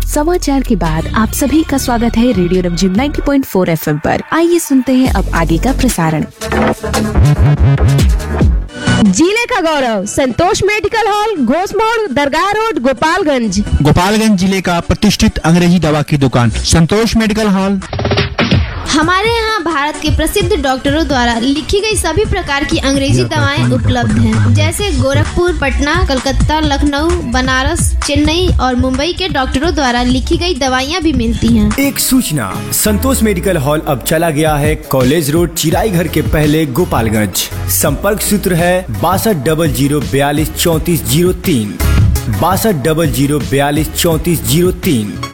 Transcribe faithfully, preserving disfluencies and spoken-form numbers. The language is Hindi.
समाचार के बाद आप सभी का स्वागत है रेडियो रमझिम नब्बे पॉइंट चार एफएम पर। आइए सुनते हैं अब आगे का प्रसारण। जिले का गौरव, संतोष मेडिकल हॉल, घोषमोड़, दरगाह रोड, गोपालगंज। गोपालगंज जिले का प्रतिष्ठित अंग्रेजी दवा की दुकान संतोष मेडिकल हॉल। हमारे यहाँ भारत के प्रसिद्ध डॉक्टरों द्वारा लिखी गई सभी प्रकार की अंग्रेजी दवाएं उपलब्ध हैं, जैसे गोरखपुर, पटना, कलकत्ता, लखनऊ, बनारस, चेन्नई और मुंबई के डॉक्टरों द्वारा लिखी गई दवाइयाँ भी मिलती हैं। एक सूचना, संतोष मेडिकल हॉल अब चला गया है कॉलेज रोड, चिराई घर के पहले, गोपालगंज। संपर्क सूत्र है बासठ डबल जीरो बयालीस चौंतीस जीरो तीन बासठ डबल जीरो बयालीस चौंतीस जीरो तीन।